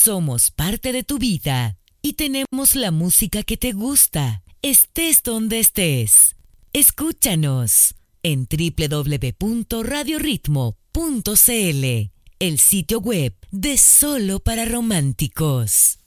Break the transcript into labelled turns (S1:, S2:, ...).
S1: Somos parte de tu vida y tenemos la música que te gusta, estés donde estés. Escúchanos en www.radioritmo.cl, el sitio web de Solo para Románticos.